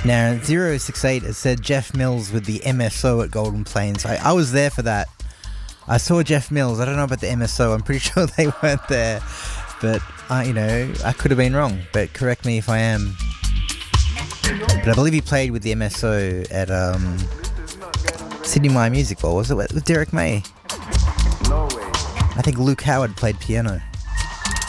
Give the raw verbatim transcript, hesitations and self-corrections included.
Now, zero six eight has said Jeff Mills with the M S O at Golden Plains. I, I was there for that. I saw Jeff Mills. I don't know about the M S O. I'm pretty sure they weren't there. But, uh, you know, I could have been wrong. But correct me if I am. But I believe he played with the M S O at um, Sydney Myer Music Bowl. Was it with Derek May? I think Luke Howard played piano.